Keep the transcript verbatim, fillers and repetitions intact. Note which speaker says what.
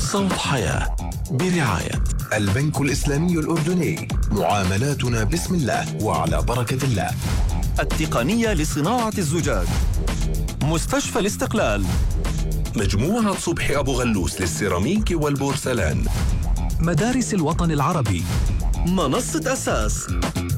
Speaker 1: صوت حياة برعاية
Speaker 2: البنك الإسلامي الأردني، معاملاتنا بسم الله وعلى بركة الله.
Speaker 3: التقنية لصناعة الزجاج، مستشفى الاستقلال،
Speaker 4: مجموعة صبحي أبو غلوس للسيراميك والبورسلان،
Speaker 5: مدارس الوطن العربي،
Speaker 3: منصة أساس.